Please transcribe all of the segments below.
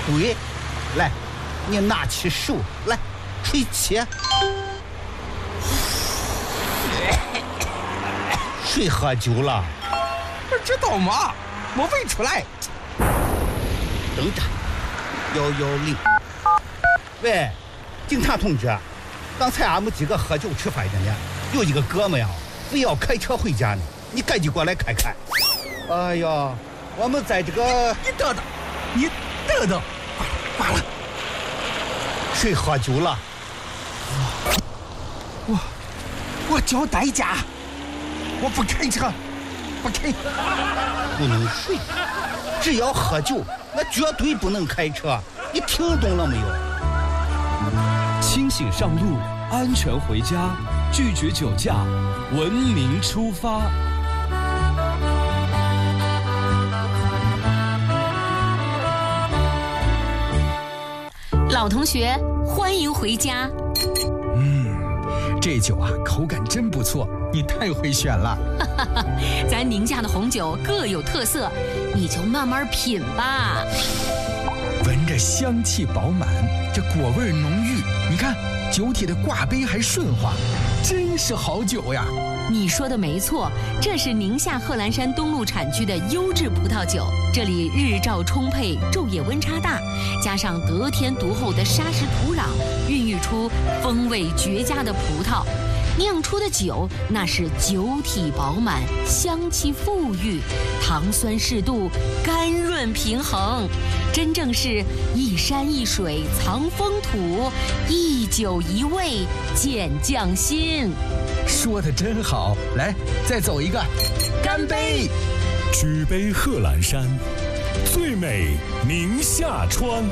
对，来，你拿起手来，吹气。谁喝酒了？ 不知道吗？我喂出来。 等着，110。喂，警察同志，刚才俺们几个喝酒吃饭的呢，有一个哥们呀，非要开车回家呢，你赶紧过来看看。哎呀，我们在这个…… 你等等，罢了。 谁喝酒了？ 我交代价，我不开车，不开。 不能睡，只要喝酒，那绝对不能开车。你听懂了没有？ 清醒上路，安全回家，拒绝酒驾，文明出发。 老同学，欢迎回家。 这酒啊，口感真不错，你太会选了。 咱宁夏的红酒各有特色，你就慢慢品吧。 闻着香气饱满，这果味浓郁，你看酒体的挂杯还顺滑，真是好酒呀。 你说的没错，这是宁夏贺兰山东路产区的优质葡萄酒。这里日照充沛，昼夜温差大，加上得天独厚的砂石土壤，孕育出风味绝佳的葡萄。酿出的酒那是酒体饱满，香气馥郁，糖酸适度，甘润平衡，真正是一山一水藏风土，一酒一味见匠心。 说的真好，来，再走一个，干杯！ 举杯贺兰山，最美宁夏川。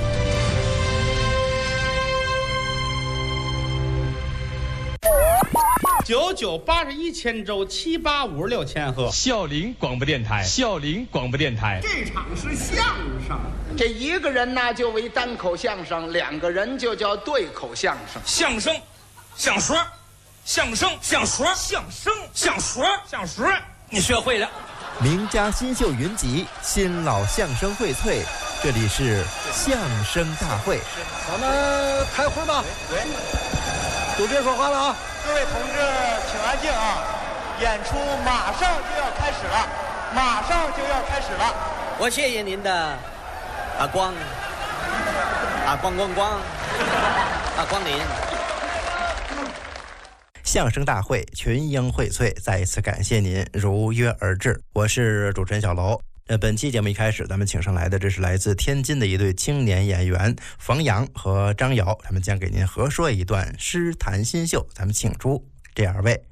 9981千州7856千赫。 孝陵广播电台，孝陵广播电台。 这场是相声， 这一个人呢就为单口相声，两个人就叫对口相声。 相声，相说，相声，相说，相声，相说，相说，你学会了。 名家新秀云集，新老相声荟萃，这里是相声大会。 咱们开会吧。都别说话了啊！ 各位同志，请安静啊！演出马上就要开始了，马上就要开始了。 我谢谢您的光临。 相声大会群英荟萃，再一次感谢您如约而至。我是主持人小楼。本期节目一开始，咱们请上来的这是来自天津的一对青年演员冯阳和张瑶，他们将给您合说一段诗坛新秀。咱们请出这二位。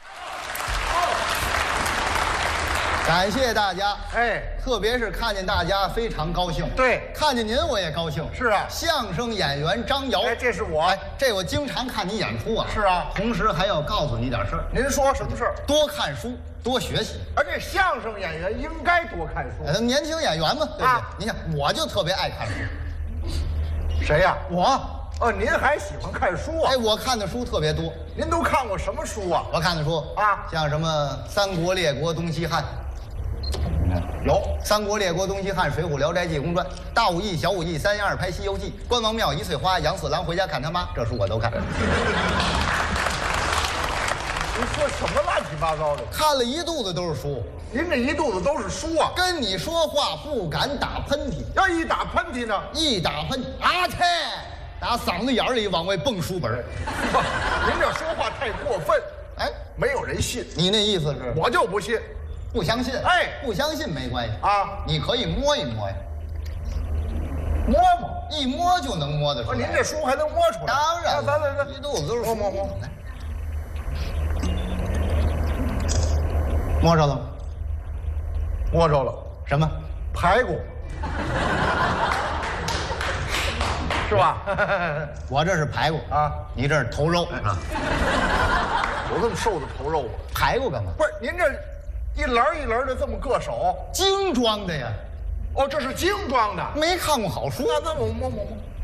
感谢大家，特别是看见大家非常高兴。 对， 看见您我也高兴。 是啊， 相声演员张瑶， 这是我。 这我经常看你演出啊。 是啊， 同时还要告诉你点事儿。 您说什么事儿？ 多看书，多学习。 而这相声演员应该多看书。 年轻演员嘛，对不对？你看，我就特别爱看书。 谁呀？ 我。 您还喜欢看书啊？ 我看的书特别多。 您都看过什么书啊？ 我看的书啊， 像什么《三国列国东西汉》。 有 《三国列国东西汉》《水浒》《聊斋济公传》《大武艺》《小武艺》《312拍《西游记》《关王庙》《一岁花》《杨四郎回家看他妈》，这书我都看。 您说什么乱七八糟的？ 看了一肚子都是书。 您这一肚子都是书啊！ 跟你说话不敢打喷嚏， 要一打喷嚏呢？ 一打喷嚏啊切，打嗓子眼里往外蹦书本。 您这说话太过分，没有人信。 你那意思是？ 我就不信。 不相信？不相信没关系啊， 你可以摸一摸呀， 摸摸， 一摸就能摸得出来。 您这书还能摸出来？ 当然， 咱一肚子都是书。 摸， 摸着了吗？ 摸着了。 什么？ 排骨，是吧？ 我这是排骨啊， 你这是头肉啊。 有这么瘦的头肉吗？ 排骨干嘛？ 不是，您这一轮一轮的这么硌手， 精装的呀。 这是精装的。 没看过好书。 那我摸。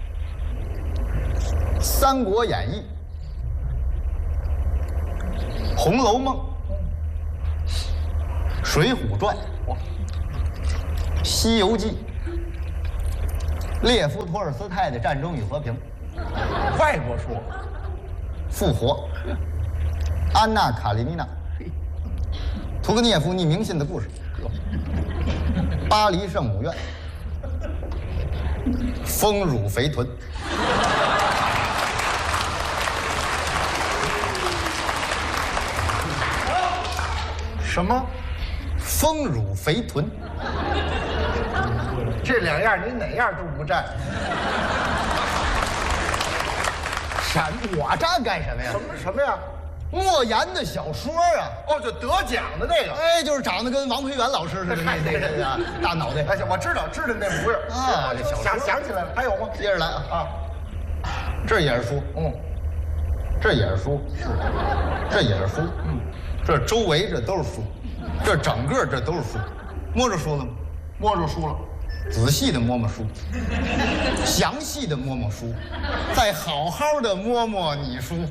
《三国演义》《红楼梦》《水浒传》《西游记》 列夫·托尔斯泰的《战争与和平》。 外国书。 复活。安娜·卡列尼娜。屠格涅夫匿名信的故事。巴黎圣母院。丰乳肥臀。 什么？ 丰乳肥臀。 这两样您哪样都不占。 我占干什么呀？ 什么呀？ 莫言的小说啊！ 哦，就得奖的那个。 哎，就是长得跟王培元老师似的那个大脑袋。 哎，我知道那模样啊。这小说想起来了，还有吗？ 接着来啊！这也是书，这也是书，这也是书，这周围这都是书，这整个这都是书。摸着书了吗？ 摸着书了。 仔细的摸摸书，详细的摸摸书，再好好的摸摸你书。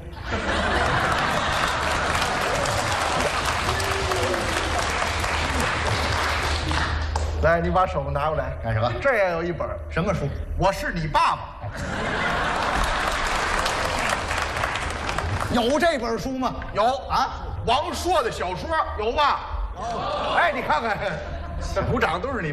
来，你把手拿过来， 干什么？ 这也有一本什么书？ 我是你爸爸。 有这本书吗？ 有啊，王朔的小说有吧？哎，你看看，这鼓掌都是你。